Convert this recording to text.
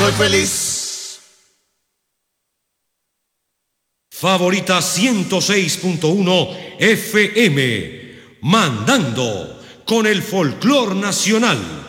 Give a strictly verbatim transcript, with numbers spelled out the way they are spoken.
soy feliz. Favorita ciento seis punto uno F M, mandando con el folclor nacional.